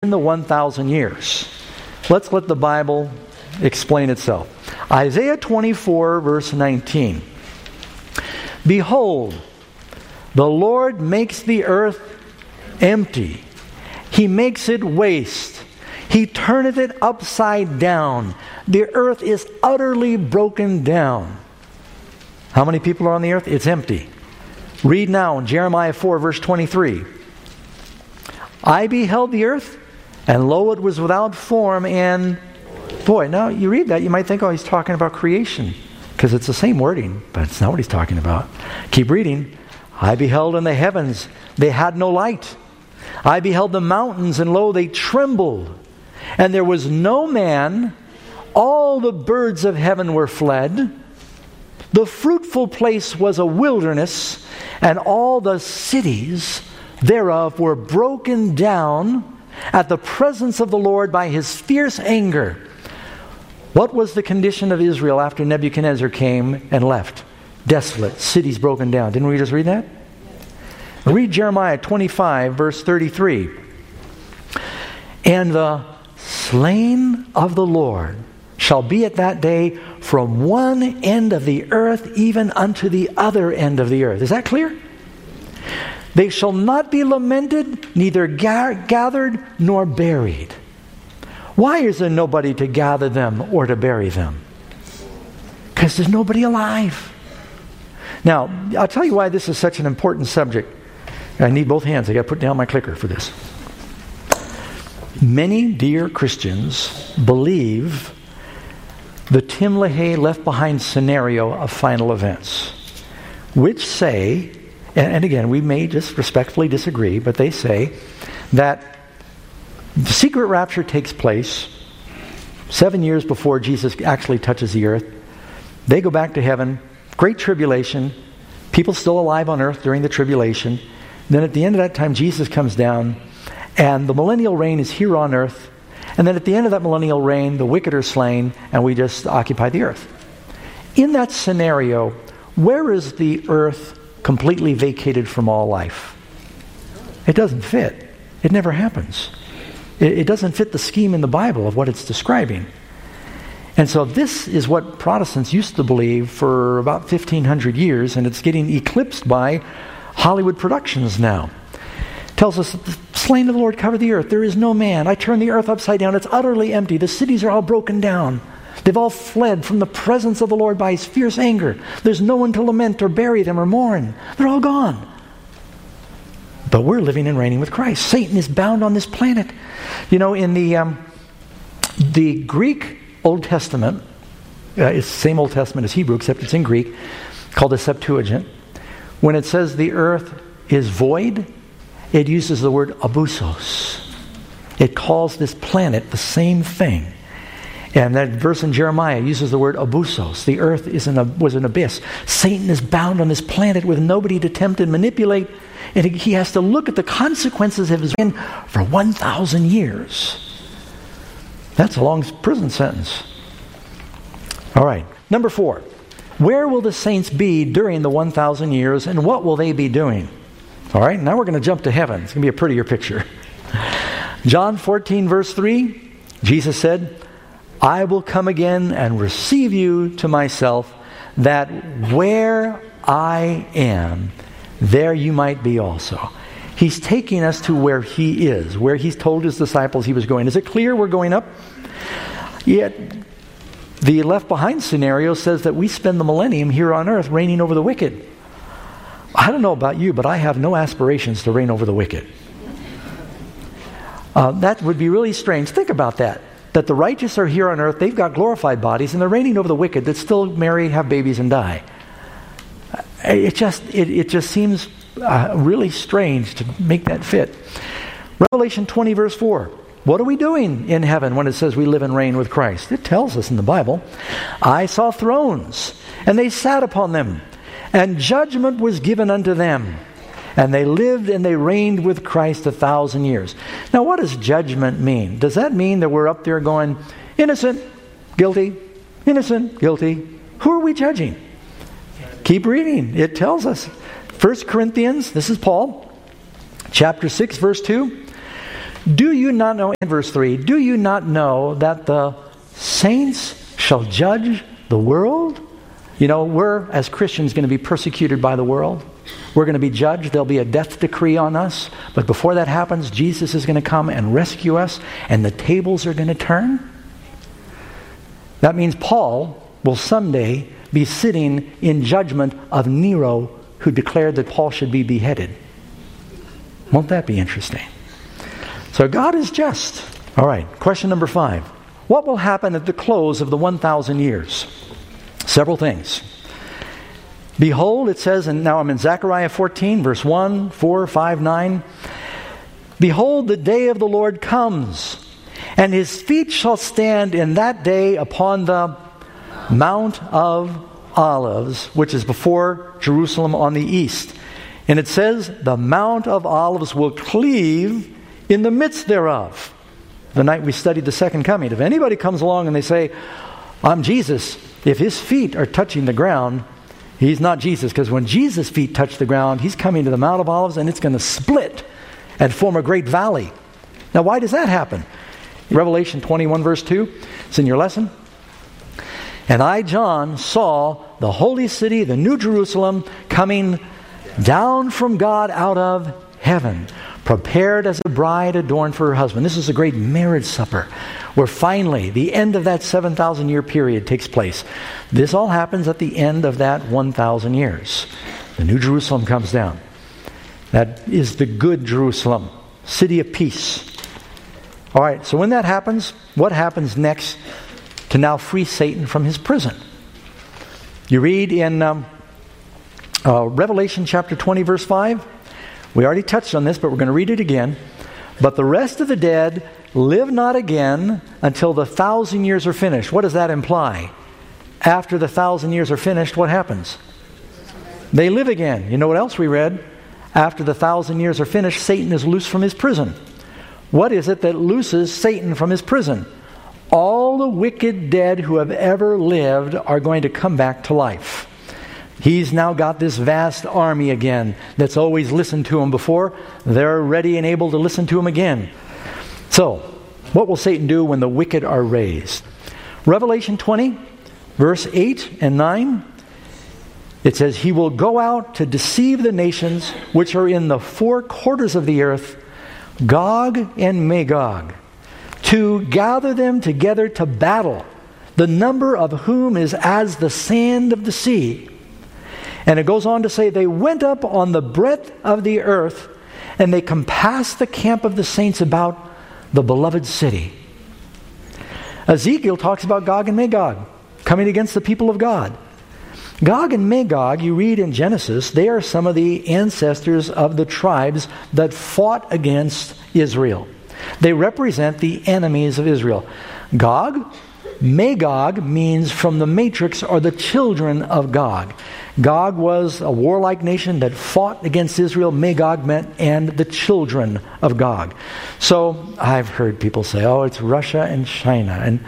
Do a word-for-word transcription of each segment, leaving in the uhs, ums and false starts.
in the one thousand years. Let's let the Bible explain itself. Isaiah twenty-four, verse nineteen. Behold, the Lord makes the earth empty. He makes it waste. He turneth it upside down. The earth is utterly broken down. How many people are on the earth? It's empty. Read now in Jeremiah four, verse twenty-three. I beheld the earth, and lo, it was without form and... Boy, now you read that, you might think, oh, he's talking about creation, because it's the same wording, but it's not what he's talking about. Keep reading. I beheld in the heavens, they had no light. I beheld the mountains, and lo, they trembled. And there was no man. All the birds of heaven were fled. The fruitful place was a wilderness, and all the cities thereof were broken down at the presence of the Lord by his fierce anger. What was the condition of Israel after Nebuchadnezzar came and left? Desolate, cities broken down. Didn't we just read that? Read Jeremiah twenty-five, verse thirty-three. And the slain of the Lord shall be at that day from one end of the earth even unto the other end of the earth. Is that clear? They shall not be lamented, neither ga- gathered nor buried. Why is there nobody to gather them or to bury them? Because there's nobody alive. Now, I'll tell you why this is such an important subject. I need both hands. I got to put down my clicker for this. Many dear Christians believe the Tim LaHaye Left Behind scenario of final events, which say, and again, we may just respectfully disagree, but they say that the secret rapture takes place seven years before Jesus actually touches the earth. They go back to heaven, great tribulation, people still alive on earth during the tribulation. Then at the end of that time, Jesus comes down, and the millennial reign is here on earth. And then at the end of that millennial reign, the wicked are slain, and we just occupy the earth. In that scenario, where is the earth completely vacated from all life? It doesn't fit. It never happens. It, it doesn't fit the scheme in the Bible of what it's describing. And so this is what Protestants used to believe for about fifteen hundred years, and it's getting eclipsed by Hollywood productions now. Tells us that the slain of the Lord cover the earth. There is no man. I turn the earth upside down. It's utterly empty. The cities are all broken down. They've all fled from the presence of the Lord by his fierce anger. There's no one to lament or bury them or mourn. They're all gone. But we're living and reigning with Christ. Satan is bound on this planet. You know, in the um, the Greek Old Testament, uh, it's the same Old Testament as Hebrew, except it's in Greek, called the Septuagint. When it says the earth is void, it uses the word abusos. It calls this planet the same thing. And that verse in Jeremiah uses the word abusos. The earth is an, was an abyss. Satan is bound on this planet with nobody to tempt and manipulate. And he has to look at the consequences of his sin for one thousand years. That's a long prison sentence. All right. Number four. Where will the saints be during the one thousand years, and what will they be doing? All right, now we're going to jump to heaven. It's going to be a prettier picture. John fourteen, verse three, Jesus said, I will come again and receive you to myself, that where I am, there you might be also. He's taking us to where he is, where he's told his disciples he was going. Is it clear we're going up? Yet, the Left Behind scenario says that we spend the millennium here on earth reigning over the wicked. I don't know about you, but I have no aspirations to reign over the wicked. Uh, that would be really strange. Think about that. That the righteous are here on earth, they've got glorified bodies, and they're reigning over the wicked that still marry, have babies, and die. It just it, it just seems uh, really strange to make that fit. Revelation twenty, verse four. What are we doing in heaven when it says we live and reign with Christ? It tells us in the Bible. I saw thrones, and they sat upon them, and judgment was given unto them. And they lived and they reigned with Christ a thousand years. Now, what does judgment mean? Does that mean that we're up there going, innocent, guilty, innocent, guilty? Who are we judging? Keep reading. It tells us. First Corinthians, this is Paul, chapter six, verse two. Do you not know, in verse three, do you not know that the saints shall judge the world? You know, we're, as Christians, going to be persecuted by the world. We're going to be judged. There'll be a death decree on us. But before that happens, Jesus is going to come and rescue us, and the tables are going to turn. That means Paul will someday be sitting in judgment of Nero, who declared that Paul should be beheaded. Won't that be interesting? So God is just. All right, question number five. What will happen at the close of the one thousand years? Several things. Behold, it says, and now I'm in Zechariah fourteen, verse one, four, five, nine. Behold, the day of the Lord comes, and his feet shall stand in that day upon the Mount of Olives, which is before Jerusalem on the east. And it says, the Mount of Olives will cleave in the midst thereof. The night we studied the second coming. If anybody comes along and they say, I'm Jesus, if his feet are touching the ground, he's not Jesus. Because when Jesus' feet touch the ground, he's coming to the Mount of Olives, and it's going to split and form a great valley. Now, why does that happen? Revelation twenty-one, verse two. It's in your lesson. And I, John, saw the holy city, the New Jerusalem, coming down from God out of heaven, prepared as a bride adorned for her husband. This is a great marriage supper, where finally the end of that seven thousand year period takes place. This all happens at the end of that one thousand years. The New Jerusalem comes down. That is the good Jerusalem, city of peace. All right, so when that happens, what happens next to now free Satan from his prison? You read in um, uh, Revelation chapter twenty, verse five. We already touched on this, but we're going to read it again. But the rest of the dead live not again until the thousand years are finished. What does that imply? After the thousand years are finished, what happens? They live again. You know what else we read? After the thousand years are finished, Satan is loosed from his prison. What is it that looses Satan from his prison? All the wicked dead who have ever lived are going to come back to life. He's now got this vast army again that's always listened to him before. They're ready and able to listen to him again. So, what will Satan do when the wicked are raised? Revelation twenty, verse eight and nine. It says, he will go out to deceive the nations which are in the four quarters of the earth, Gog and Magog, to gather them together to battle, the number of whom is as the sand of the sea. And it goes on to say, they went up on the breadth of the earth, and they compassed the camp of the saints about the beloved city. Ezekiel talks about Gog and Magog coming against the people of God. Gog and Magog, you read in Genesis, they are some of the ancestors of the tribes that fought against Israel. They represent the enemies of Israel. Gog, Magog means from the matrix, or the children of Gog. Gog was a warlike nation that fought against Israel. Magog meant and the children of Gog. So I've heard people say, oh, it's Russia and China. And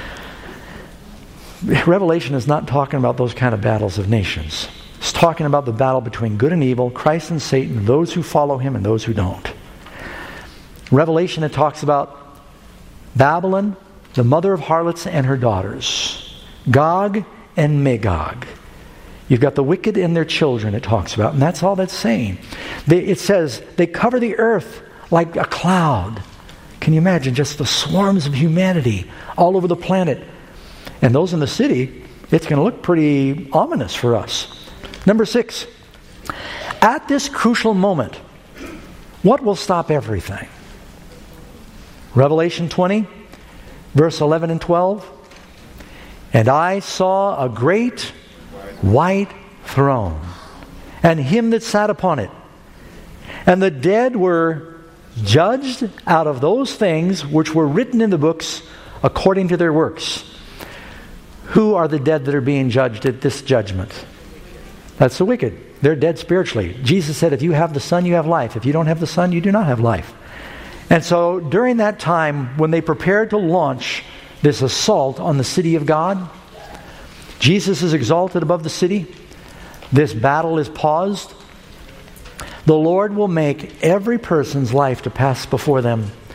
Revelation is not talking about those kind of battles of nations. It's talking about the battle between good and evil, Christ and Satan, those who follow him and those who don't. Revelation, it talks about Babylon, the mother of harlots, and her daughters. Gog and Magog. You've got the wicked and their children, it talks about. And that's all that's saying. They, it says, they cover the earth like a cloud. Can you imagine just the swarms of humanity all over the planet? And those in the city, it's going to look pretty ominous for us. Number six. At this crucial moment, what will stop everything? Revelation twenty, verse eleven and twelve. And I saw a great white throne, and him that sat upon it. And the dead were judged out of those things which were written in the books according to their works. Who are the dead that are being judged at this judgment? That's the wicked. They're dead spiritually. Jesus said, if you have the Son, you have life. If you don't have the Son, you do not have life. And so during that time, when they prepared to launch this assault on the city of God, Jesus is exalted above the city. This battle is paused. The Lord will make every person's life to pass before them.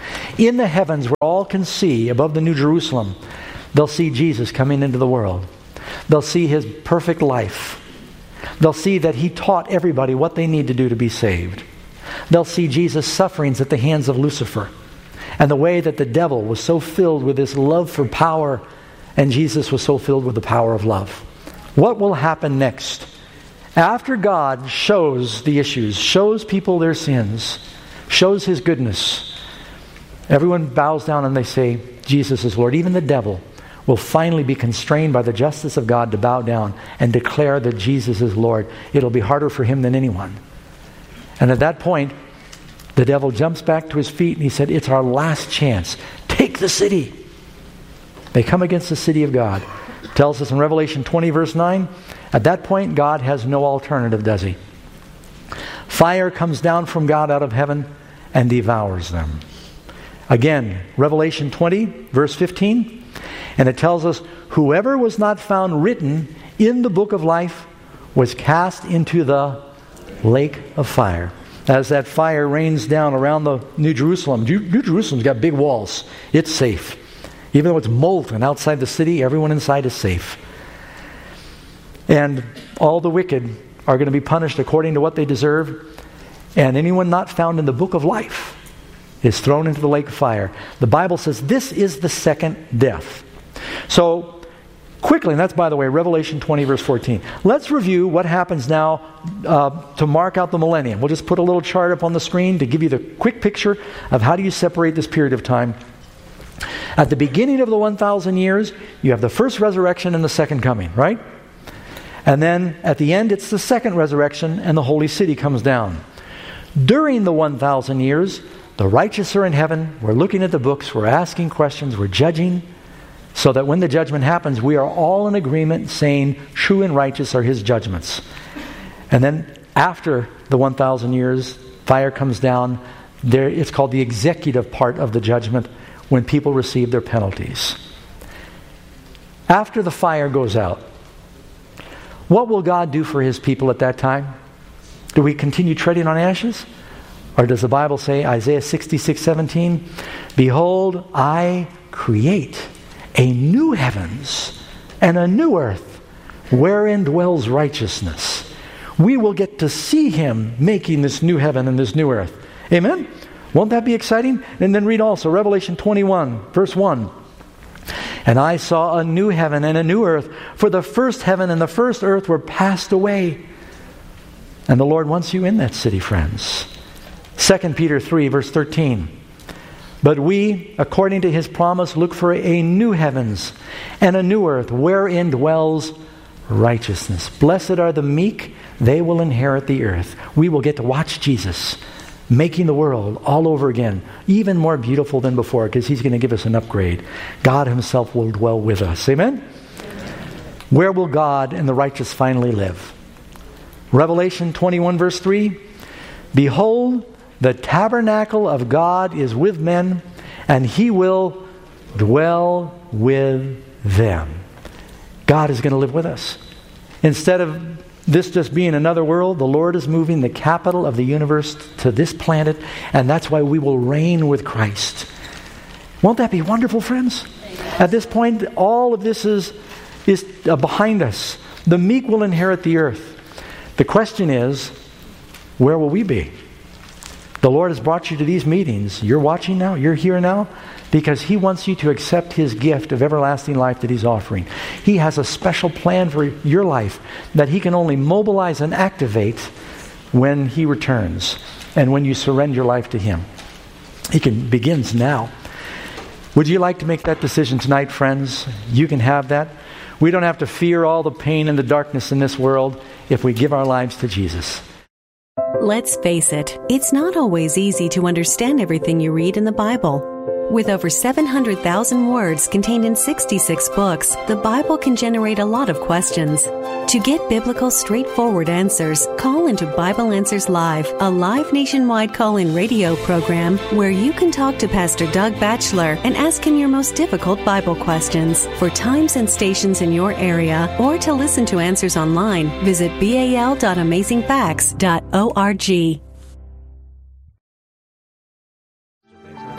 In the heavens where all can see, above the New Jerusalem, they'll see Jesus coming into the world. They'll see His perfect life. They'll see that He taught everybody what they need to do to be saved. They'll see Jesus' sufferings at the hands of Lucifer, and the way that the devil was so filled with this love for power, and Jesus was so filled with the power of love. What will happen next? After God shows the issues, shows people their sins, shows His goodness, everyone bows down and they say, Jesus is Lord. Even the devil will finally be constrained by the justice of God to bow down and declare that Jesus is Lord. It'll be harder for him than anyone. And at that point, the devil jumps back to his feet and he said, it's our last chance. Take the city. They come against the city of God. It tells us in Revelation twenty, verse nine, at that point, God has no alternative, does He? Fire comes down from God out of heaven and devours them. Again, Revelation twenty, verse fifteen, and it tells us, whoever was not found written in the book of life was cast into the lake of fire. As that fire rains down around the New Jerusalem. New Jerusalem's got big walls. It's safe. Even though it's molten outside the city, everyone inside is safe. And all the wicked are going to be punished according to what they deserve. And anyone not found in the book of life is thrown into the lake of fire. The Bible says this is the second death. So, quickly, and that's, by the way, Revelation twenty, verse fourteen. Let's review what happens now uh, to mark out the millennium. We'll just put a little chart up on the screen to give you the quick picture of how do you separate this period of time. At the beginning of the one thousand years, you have the first resurrection and the second coming, right? And then at the end, it's the second resurrection and the holy city comes down. During the one thousand years, the righteous are in heaven. We're looking at the books. We're asking questions. We're judging. So that when the judgment happens, we are all in agreement saying true and righteous are His judgments. And then after the one thousand years, fire comes down. There, it's called the executive part of the judgment, when people receive their penalties. After the fire goes out, what will God do for His people at that time? Do we continue treading on ashes? Or does the Bible say, Isaiah sixty-six, seventeen, behold, I create a new heavens and a new earth wherein dwells righteousness. We will get to see Him making this new heaven and this new earth. Amen? Won't that be exciting? And then read also Revelation twenty-one, verse one. And I saw a new heaven and a new earth, for the first heaven and the first earth were passed away. And the Lord wants you in that city, friends. Second Peter three, verse thirteen. But we, according to His promise, look for a new heavens and a new earth, wherein dwells righteousness. Blessed are the meek, they will inherit the earth. We will get to watch Jesus making the world all over again, even more beautiful than before, because He's going to give us an upgrade. God Himself will dwell with us. Amen? Where will God and the righteous finally live? Revelation twenty-one, verse three. Behold, the tabernacle of God is with men, and He will dwell with them. God is going to live with us. Instead of this just being another world, the Lord is moving the capital of the universe to this planet, and that's why we will reign with Christ. Won't that be wonderful, friends? At this point, all of this is, is uh, behind us. The meek will inherit the earth. The question is, where will we be? The Lord has brought you to these meetings. You're watching now, you're here now, because He wants you to accept His gift of everlasting life that He's offering. He has a special plan for your life that He can only mobilize and activate when He returns and when you surrender your life to Him. He can begins now. Would you like to make that decision tonight, friends? You can have that. We don't have to fear all the pain and the darkness in this world if we give our lives to Jesus. Let's face it, it's not always easy to understand everything you read in the Bible. With over seven hundred thousand words contained in sixty-six books, the Bible can generate a lot of questions. To get biblical, straightforward answers, call into Bible Answers Live, a live nationwide call-in radio program where you can talk to Pastor Doug Batchelor and ask him your most difficult Bible questions. For times and stations in your area, or to listen to answers online, visit b a l dot amazing facts dot org.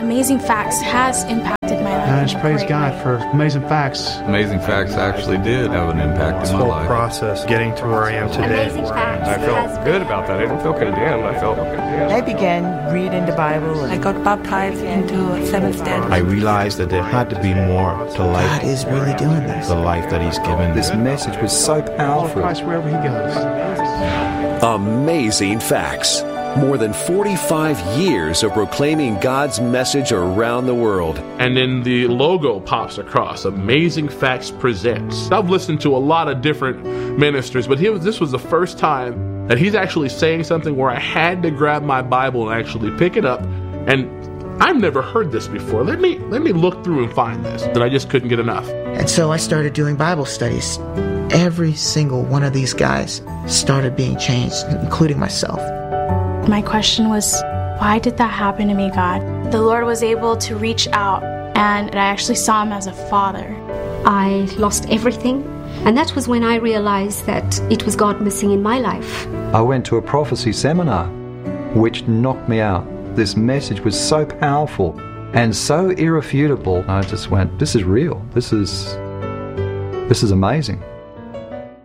Amazing Facts has impacted my life. And I just praise God for Amazing Facts. Amazing Facts actually did have an impact in my life. This whole process, getting to where I am today. Amazing Facts. I felt good about that. I didn't feel condemned. I felt condemned. I began reading the Bible. I got baptized into Seventh-day. I realized that there had to be more to life. God is really doing this. The life that He's given. This message was so powerful. Christ wherever He goes. Amazing Facts. More than forty-five years of proclaiming God's message around the world. And then the logo pops across, Amazing Facts Presents. I've listened to a lot of different ministers, but he was, this was the first time that he's actually saying something where I had to grab my Bible and actually pick it up. And I've never heard this before. Let me let me look through and find this. And I just couldn't get enough. And so I started doing Bible studies. Every single one of these guys started being changed, including myself. My question was, why did that happen to me, God? The Lord was able to reach out, and I actually saw Him as a father. I lost everything, and that was when I realized that it was God missing in my life. I went to a prophecy seminar, which knocked me out. This message was so powerful and so irrefutable. I just went, this is real. This is, this is amazing.